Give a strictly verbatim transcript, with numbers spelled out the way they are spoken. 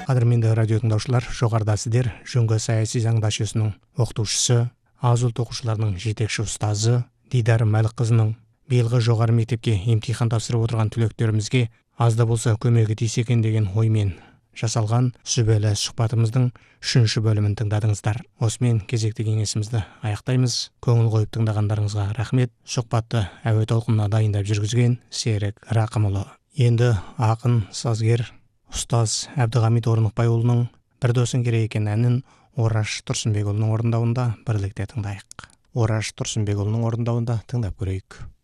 Қадірменді радио тыңдаушылар, жоғарыда сіздер Жөнгі саяси заң дашесінің оқытушысы, аз ұлт оқушыларының жетекші ұстазы Дидар Мәлікқызының биылғы жоғары мектепке емтихан тапсырып отырған түлектерімізге аз да болса көмегі тисе екен деген оймен жасалған сүбелі сұхбатымыздың үшінші бөлімін тыңдадыңыздар. Осымен кезекті кеңесімізді аяқтаймыз. Көңіл қойып тыңдағандарыңызға рахмет. Сұхбатты әуе толқынына дайындап жүргізген Серік Рақымұлы. Енді ақын, сазгер, ұстаз Әбдіғамит Орнықбайұлының «Бір досың керек екен» әнін Ораш Тұрсынбекұлының орындауында бірлікте тыңдайық. Ораш Тұрсынбекұлының орындауында тыңдап көрейік.